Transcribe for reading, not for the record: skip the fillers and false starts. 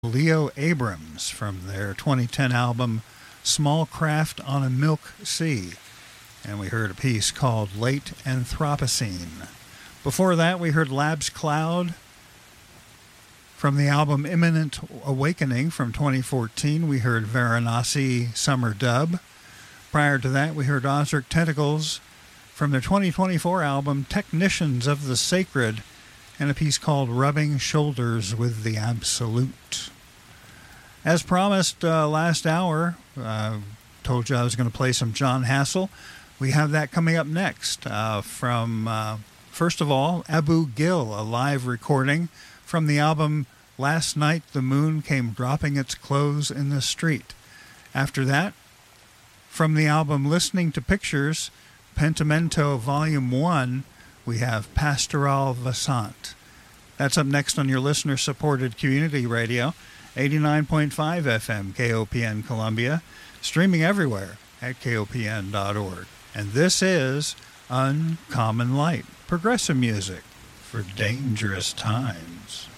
Leo Abrams from their 2010 album Small Craft on a Milk Sea. And we heard a piece called Late Anthropocene. Before that, we heard Labs Cloud from the album Imminent Awakening from 2014. We heard Varanasi Summer Dub. Prior to that, we heard Ozric Tentacles from their 2024 album Technicians of the Sacred, and a piece called Rubbing Shoulders with the Absolute. As promised last hour, told you I was going to play some John Hassell. We have that coming up next from, first of all, Abu Gil, a live recording from the album Last Night the Moon Came Dropping Its Clothes in the Street. After that, from the album Listening to Pictures, Pentimento Volume 1, we have Pastoral Vasant. That's up next on your listener-supported community radio, 89.5 FM KOPN Columbia, streaming everywhere at KOPN.org. And this is Uncommon Light, progressive music for dangerous times.